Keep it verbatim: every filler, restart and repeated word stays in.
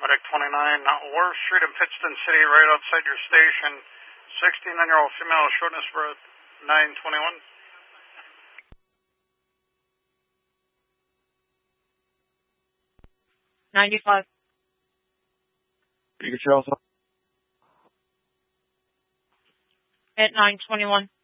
Medic twenty-nine, War Street in Pittston City, right outside your station. sixteen-year-old female, shortness breath, nine twenty-one. ninety-five. You can also At nine twenty-one.